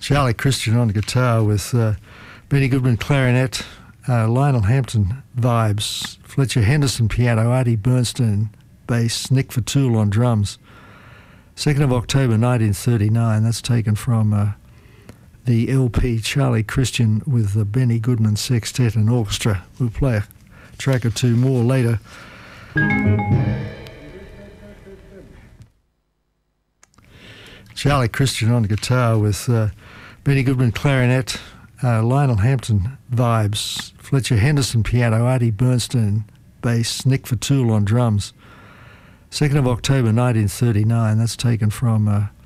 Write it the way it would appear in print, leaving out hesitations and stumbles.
Charlie Christian on guitar with Benny Goodman clarinet, Lionel Hampton vibes, Fletcher Henderson piano, Artie Bernstein bass, Nick Fatul on drums. 2nd of October 1939, that's taken from the LP Charlie Christian with the Benny Goodman Sextet and Orchestra. We'll play a track or two more later. Charlie Christian on guitar with Benny Goodman clarinet, Lionel Hampton vibes, Fletcher Henderson piano, Artie Bernstein bass, Nick Fatul on drums. 2nd of October 1939, that's taken from